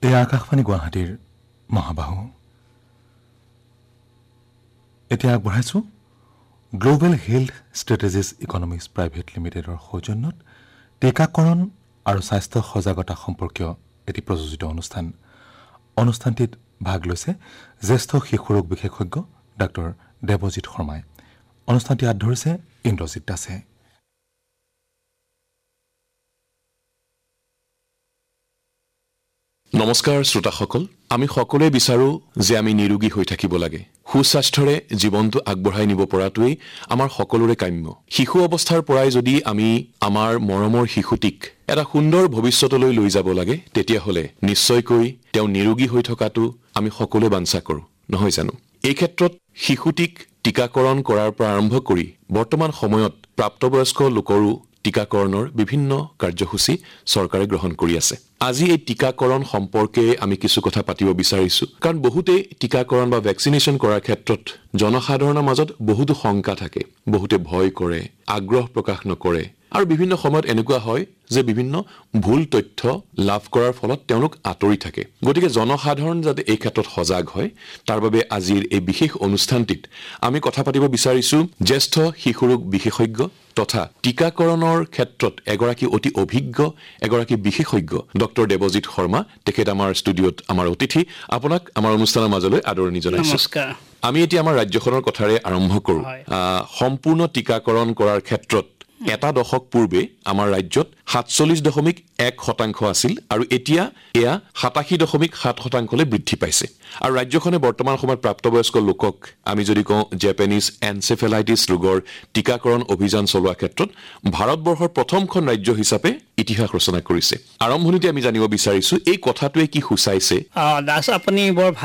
এই আকাশবাণী গুৱাহাটীৰ মহাবাহু এতিয়া আগবঢ়াইছোঁ global health strategies economics private লিমিটেডৰ সৌজন্যত টীকাকৰণ আৰু স্বাস্থ্য সজাগতা সম্পৰ্কীয় এটি প্ৰযোজিত অনুষ্ঠানটিত ভাগ লৈছে জ্যেষ্ঠ শিশু ৰোগ বিশেষজ্ঞ ডাঃ দেৱজিৎ শৰ্মাই। অনুষ্ঠানটি হাত ধৰিছে ইন্দ্ৰজিৎ দাসে। নমস্কাৰ শ্ৰোতাসকল, আমি সকলোৱে বিচাৰোঁ যে আমি নিৰোগী হৈ থাকিব লাগে। সুস্বাস্থ্যৰে জীৱনটো আগবঢ়াই নিব পৰাটোৱেই আমাৰ সকলোৰে কাম্য। শিশু অৱস্থাৰ পৰাই যদি আমি আমাৰ মৰমৰ শিশুটিক এটা সুন্দৰ ভৱিষ্যতলৈ লৈ যাব লাগে, তেতিয়াহ'লে নিশ্চয়কৈ তেওঁ নিৰোগী হৈ থকাটো আমি সকলোৱে বাঞ্ছা কৰোঁ, নহয় জানো? এই ক্ষেত্ৰত শিশুটিক টীকাকৰণ কৰাৰ পৰা আৰম্ভ কৰি বৰ্তমান সময়ত প্ৰাপ্তবয়স্ক লোকৰো টীকাকৰণৰ বিভিন্ন কাৰ্যসূচী চৰকাৰে গ্ৰহণ কৰি আছে। আজি এই টীকাকৰণ সম্পৰ্কে আমি কিছু কথা পাতিব বিচাৰিছোঁ, কাৰণ বহুতেই টীকাকৰণ বা ভেকচিনেশ্যন কৰাৰ ক্ষেত্ৰত জনসাধাৰণৰ মাজত বহুতো শংকা থাকে, বহুতে ভয় কৰে, আগ্ৰহ প্ৰকাশ নকৰে, আৰু বিভিন্ন সময়ত এনেকুৱা হয় যে বিভিন্ন ভুল তথ্য লাভ কৰাৰ ফলত তেওঁলোক আঁতৰি থাকে। গতিকে জনসাধাৰণ যাতে এই ক্ষেত্ৰত সজাগ হয়, তাৰ বাবে আজিৰ এই বিশেষ অনুষ্ঠানটিত আমি কথা পাতিব বিচাৰিছোঁ জ্যেষ্ঠ শিশু ৰোগ বিশেষজ্ঞ তথা টীকাকৰণৰ ক্ষেত্ৰত এগৰাকী অতি অভিজ্ঞ এগৰাকী বিশেষজ্ঞ ডক্টৰ দেৱজিৎ শৰ্মা। তেখেত আমাৰ ষ্টুডিঅ'ত আমাৰ অতিথি। আপোনাক আমাৰ অনুষ্ঠানৰ মাজলৈ আদৰণি জনাইছোঁ। নমস্কাৰ। আমি এতিয়া আমাৰ ৰাজ্যখনৰ কথাৰে আৰম্ভ কৰোঁ। সম্পূৰ্ণ টীকাকৰণ কৰাৰ ক্ষেত্ৰত এটা দশক পূৰ্বে আমাৰ ৰাজ্যত 47.1% আছিল আৰু এতিয়া এয়া 87.7%লৈ বৃদ্ধি পাইছে। আৰু ৰাজ্যখনে বৰ্তমান সময়ত প্ৰাপ্তবয়স্ক লোকক আমি যদি কওঁ জেপানিজ এনচেফেলাইটিছ ৰোগৰ টীকাকৰণ অভিযান চলোৱাৰ ক্ষেত্ৰত ভাৰতবৰ্ষৰ প্ৰথমখন ৰাজ্য হিচাপে ইতিহাস ৰচনা কৰিছে। আৰম্ভণিতে আমি জানিব বিচাৰিছোঁ এই কথাটোৱে কি সূচাইছে। দাস, আপুনি বৰ